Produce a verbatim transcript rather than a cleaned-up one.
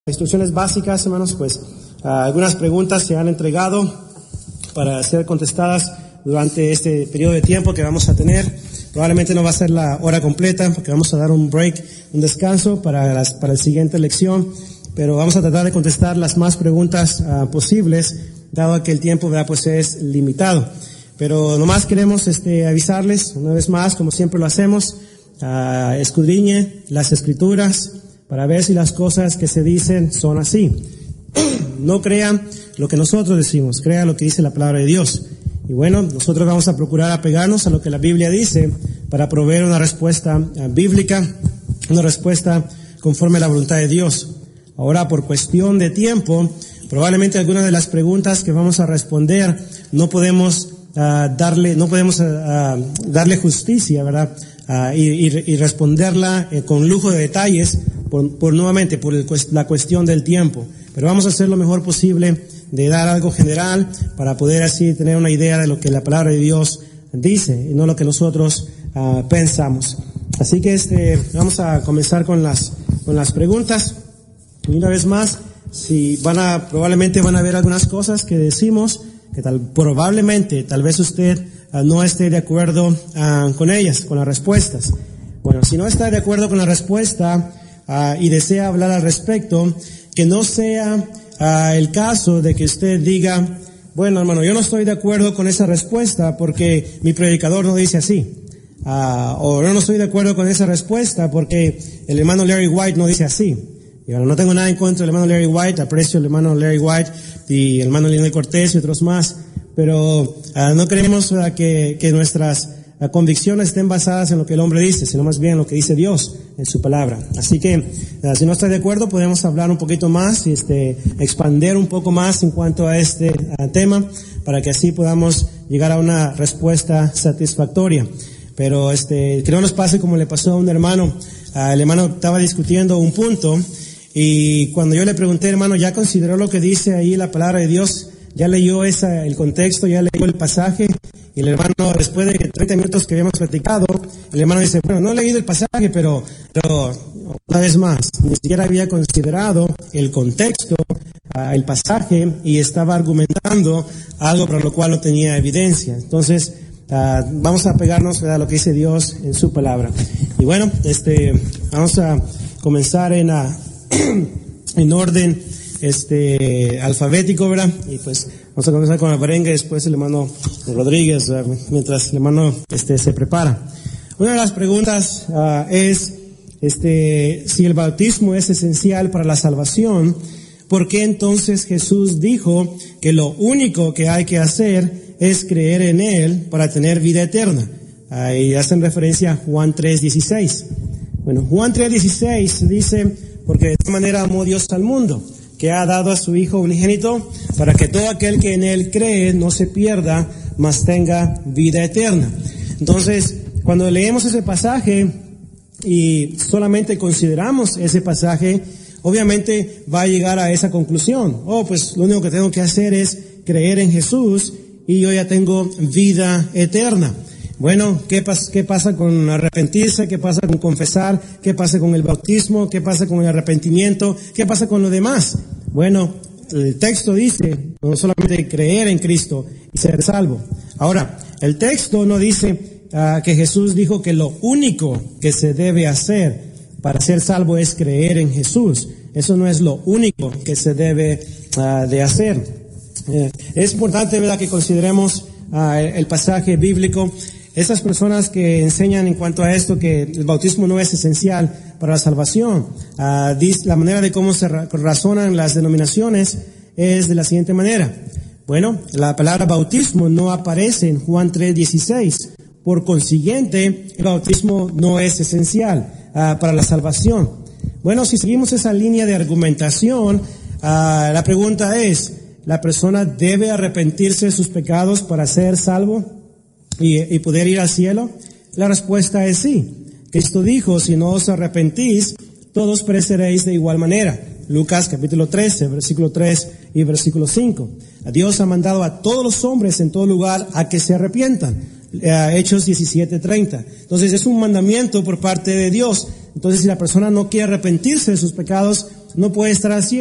Instrucciones básicas, hermanos, pues uh, algunas preguntas se han entregado para ser contestadas durante este periodo de tiempo que vamos a tener. Probablemente no va a ser la hora completa porque vamos a dar un break, un descanso para las, para la siguiente lección, pero vamos a tratar de contestar las más preguntas uh, posibles, dado que el tiempo, ¿verdad?, pues es limitado. Pero nomás queremos este, avisarles una vez más, como siempre lo hacemos, uh, escudriñe las Escrituras para ver si las cosas que se dicen son así. No crean lo que nosotros decimos, crean lo que dice la palabra de Dios. Y bueno, nosotros vamos a procurar apegarnos a lo que la Biblia dice para proveer una respuesta uh, bíblica, una respuesta conforme a la voluntad de Dios. Ahora, por cuestión de tiempo, probablemente algunas de las preguntas que vamos a responder no podemos uh, darle, no podemos uh, uh, darle justicia, ¿verdad? Uh, y, y, y responderla eh, con lujo de detalles, por, por nuevamente, por el, la cuestión del tiempo. Pero vamos a hacer lo mejor posible de dar algo general para poder así tener una idea de lo que la palabra de Dios dice y no lo que nosotros uh, pensamos. Así que este, vamos a comenzar con las, con las preguntas. Y una vez más, si van a, probablemente van a ver algunas cosas que decimos que tal, probablemente, tal vez usted uh, no esté de acuerdo uh, con ellas, con las respuestas. Bueno, si no está de acuerdo con la respuesta uh, y desea hablar al respecto, que no sea uh, el caso de que usted diga, bueno, hermano, yo no estoy de acuerdo con esa respuesta porque mi predicador no dice así. Uh, o yo no estoy de acuerdo con esa respuesta porque el hermano Larry White no dice así. Y ahora no tengo nada en contra del hermano Larry White, aprecio al hermano Larry White y el hermano Leonel Cortés y otros más, pero uh, no queremos uh, que, que nuestras uh, convicciones estén basadas en lo que el hombre dice, sino más bien en lo que dice Dios en su palabra. Así que, uh, si no está de acuerdo, podemos hablar un poquito más y este, expander un poco más en cuanto a este uh, tema, para que así podamos llegar a una respuesta satisfactoria. Pero este, que no nos pase como le pasó a un hermano. Uh, el hermano estaba discutiendo un punto, y cuando yo le pregunté, hermano, ¿ya consideró lo que dice ahí la palabra de Dios? ¿Ya leyó esa, el contexto? ¿Ya leyó el pasaje? Y el hermano, después de treinta minutos que habíamos platicado, el hermano dice, bueno, no he leído el pasaje, pero, pero una vez más, ni siquiera había considerado el contexto, uh, el pasaje, y estaba argumentando algo para lo cual no tenía evidencia. Entonces, uh, vamos a pegarnos a lo que dice Dios en su palabra. Y bueno, este, vamos a comenzar en a, en orden este alfabético, ¿verdad? Y pues vamos a comenzar con Alvarenga y después el hermano Rodríguez, ¿verdad?, mientras el hermano este se prepara. Una de las preguntas uh, es este si el bautismo es esencial para la salvación, ¿por qué entonces Jesús dijo que lo único que hay que hacer es creer en Él para tener vida eterna? Ahí hacen referencia a Juan tres dieciséis. Bueno, Juan tres dieciséis dice, porque de esta manera amó Dios al mundo, que ha dado a su Hijo unigénito, para que todo aquel que en Él cree no se pierda, mas tenga vida eterna. Entonces, cuando leemos ese pasaje y solamente consideramos ese pasaje, obviamente va a llegar a esa conclusión. Oh, pues lo único que tengo que hacer es creer en Jesús y yo ya tengo vida eterna. Bueno, ¿qué pasa, qué pasa con arrepentirse? ¿Qué pasa con confesar? ¿Qué pasa con el bautismo? ¿Qué pasa con el arrepentimiento? ¿Qué pasa con lo demás? Bueno, el texto dice no solamente creer en Cristo y ser salvo. Ahora, el texto no dice uh, que Jesús dijo que lo único que se debe hacer para ser salvo es creer en Jesús. Eso no es lo único que se debe uh, de hacer. Eh, es importante, ¿verdad?, que consideremos uh, el pasaje bíblico. Esas personas que enseñan en cuanto a esto que el bautismo no es esencial para la salvación, uh, dice, la manera de cómo se ra- razonan las denominaciones es de la siguiente manera. Bueno, la palabra bautismo no aparece en Juan tres dieciséis. Por consiguiente, el bautismo no es esencial uh, para la salvación. Bueno, si seguimos esa línea de argumentación, uh, la pregunta es, ¿la persona debe arrepentirse de sus pecados para ser salvo y, y poder ir al cielo? La respuesta es sí. Cristo dijo, si no os arrepentís, todos pereceréis de igual manera. Lucas capítulo trece, versículo tres y versículo cinco. Dios ha mandado a todos los hombres en todo lugar a que se arrepientan. Uh, Hechos diecisiete treinta. Entonces es un mandamiento por parte de Dios. Entonces si la persona no quiere arrepentirse de sus pecados, no puede estar así.